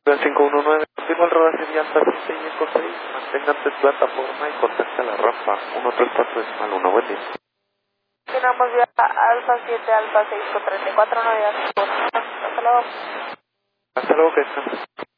La 519, confirma el rodaje de Alfa 6556, manténganse en plataforma y contacta la rampa 134.1, buen día. Tenemos vía Alfa 7, Alfa 6 con 34, 9, hasta luego. Hasta luego, que estén.